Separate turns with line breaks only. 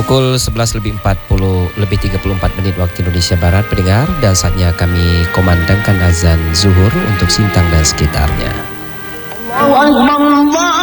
Pukul 11:34 waktu Indonesia Barat, pendengar, dan saatnya kami komandangkan azan zuhur untuk Sintang dan sekitarnya.
Allahu Akbar.